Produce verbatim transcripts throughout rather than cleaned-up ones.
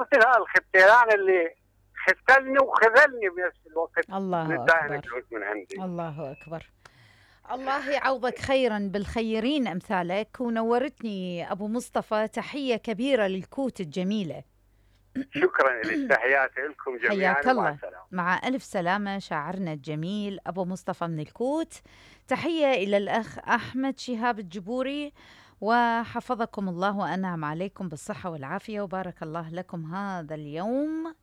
مثل هالختيران اللي ختلني وخذلني بنفس الوقت. الله نداهن أكبر. فلوس من عندي. الله أكبر. الله يعوضك خيرا بالخيرين أمثالك. ونورتني أبو مصطفى، تحية كبيرة للكوت الجميلة. شكرا لك، تحياتي لكم جميعا حياك ومع الله. السلامة. مع ألف سلامة شاعرنا الجميل أبو مصطفى من الكوت. تحية إلى الأخ أحمد شهاب الجبوري، وحفظكم الله وأنعم عليكم بالصحة والعافية، وبارك الله لكم هذا اليوم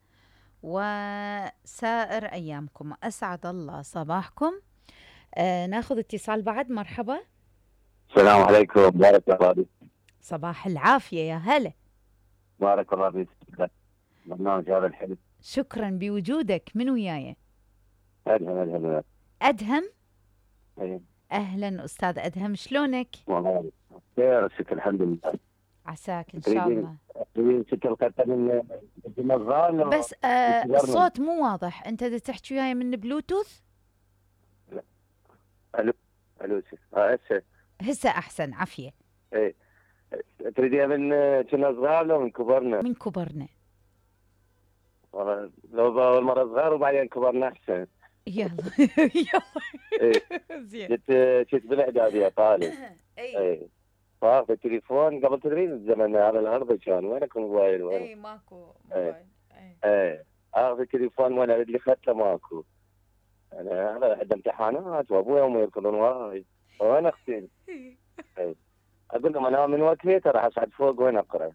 وسائر أيامكم. أسعد الله صباحكم. آه ناخذ اتصال بعد. مرحبا. السلام عليكم. بارك الله فيك. صباح العافية يا هلا. بارك الله فيك. برنامج هذا الحلو. شكرا بوجودك. من وياي؟ أدهم. أدهم. أدهم. أيه. أهلا أستاذ أدهم، شلونك؟ والله خير الشكر الحمد لله. عساك إن شاء الله. تريدين شكل خطة من المغال بس آه الصوت مو واضح. أنت دا تحكي وياي من بلوتوث؟ لا. ألو ألو ها هسه هسه أحسن. عافية. إيه. تريدين من كنا صغار لو من كبرنا؟ من كبرنا. والله لو أول مرة صغار وبعدين كبرنا أحسن. يلا يلا. إيه. زين. كنت كنت بالإعدادية طالب. إيه. فاخذ التليفون قبل تدرين الزمن على الارض كان وينكم موبايل وين؟ اي ماكو موبايل. اي اي اخذ التليفون وانا اللي اخذته ماكو. انا هذا عندي امتحانات وابوي وامي يركضون وراي وين اختي؟ اي اقول لهم انا من وقتي راح اصعد فوق وين اقرا.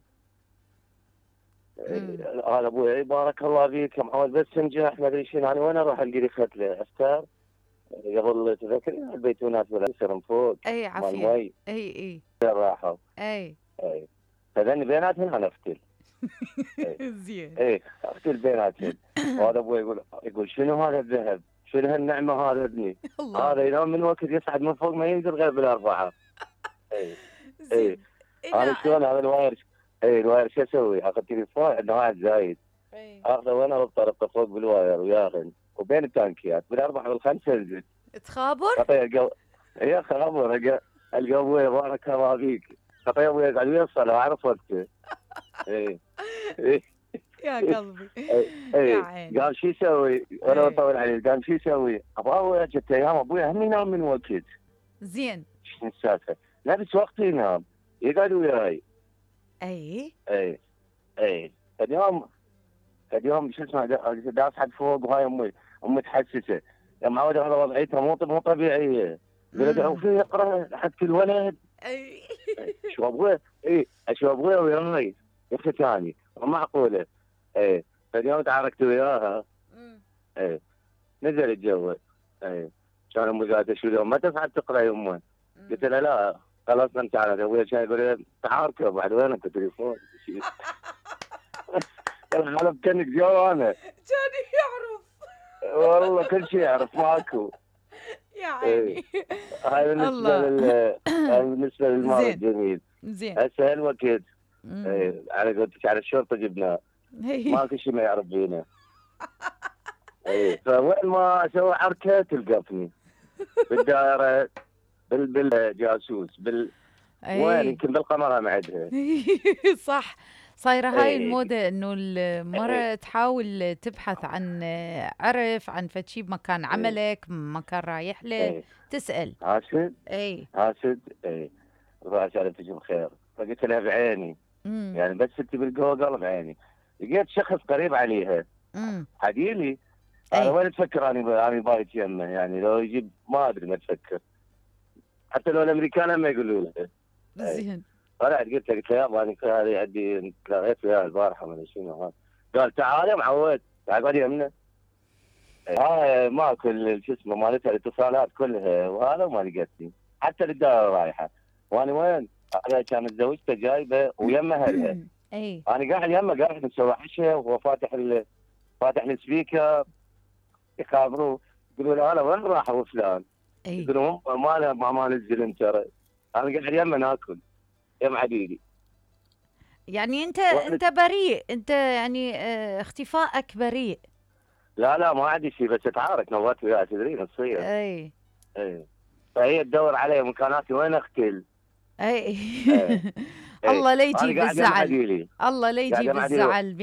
هذا ابوي بارك الله فيك يا محمد بس تنجح ما ادري شنو. انا وين اروح القى لي ختله استار قبل تذكرين البيتونات ولا يصير فوق. اي عافيه. اي اي راحوا. اي اي فذني بيناتهم انا افتل. زين. اي افتل بيناتهم. وهذا ابوي يقول يقول شنو هذا الذهب؟ شنو هالنعمه هذا ابني؟ هذا ينام من وقت يصعد من فوق ما ينزل غير بالاربعه. اي اي انا شلون هذا الواير؟ اي الواير شو اسوي؟ اخذ تليفون عندنا واحد زايد. اخذه وانا اربطه ربطه فوق بالواير وياخذ وبين التانكيات بالاربعه والخمسه انزل. تخابر؟ خطيه يا خابر القى ابوي بارك الله فيك. خطيه ابوي قاعد يوصل اعرف وقته. اي اي يا قلبي. يا عيني. قال شو يسوي؟ وانا بطول عليه قال شو يسوي؟ ابوي جت ايام ابوي هم ينام من وقت. زين. شنو السالفه؟ نفس وقت ينام يقعد وياي. اي اي اي اليوم اليوم شو اسمه دا اصعد فوق وهاي امي امي تحسسه يا معود هذا وضعيته مو مو طبيعيه. قلت في يقرا حتى الولد. اي شو ابوي؟ اي شو ابوي وياي اختي ثاني معقوله. اي فاليوم تعاركت وياها. اي نزل الجو. اي كان امي قالت شو اليوم ما تصعد تقرا يا امي؟ قلت لها لا خلاص انت على ابوي كان يقول تعاركوا بعد وينك تليفون؟ الحلب كانك جو انا. كان يعرف والله كل شيء يعرف ماكو. يا عيني. هاي بالنسبه لل هاي بالنسبه للمال الجميل. زين. هسه الوقت اي على قلتك على الشرطه جبناه ماكو شيء ما يعرف فينا. اي فوين ما اسوي حركه تلقفني بالدائره بال بالجاسوس بال وين يمكن بالقمره معدها. صح. صايره هاي الموضه انه المراه تحاول تبحث عن عرف عن فشي بمكان عملك مكان رايح له تسال. حاسد. اي حاسد. اي الله يسعدك تجيب خير. فقلت لها بعيني. مم. يعني بس انت بالجوجل بعيني لقيت شخص قريب عليها. حديلي انا وين تفكر اني اني بايت يمه يعني لو يجيب ما ادري ما تفكر حتى لو الامريكان ما يقولوا له. زين. طلعت قلت له قلت له يابا انا هذه عندي لقيت وياه البارحه ما شنو هذا. قال تعال يا معود تعال اقعد يمنا. هاي ماكو شو اسمه مالتها الاتصالات كلها وهذا ما لقيتني حتى الدائره رايحه وانا وين؟ هذا كانت زوجته جايبه ويمها اهلها. اي انا قاعد يمه قاعد نسوي عشاء وهو فاتح ال... فاتح السبيكر يخابروه يقولوا له انا وين راح ابو فلان؟ يقولوا ما له ما ما نزل انت ترى. انا قاعد يمه ناكل يم عديدي. يعني انت انت بريء انت يعني اه اختفائك بريء. لا لا ما عندي شيء بس اتعارك نوات وياه تدرين تصير. اي اي فهي تدور علي مكاناتي وين اختل. اي الله لا يجيب الزعل. الله لا يجيب الزعل.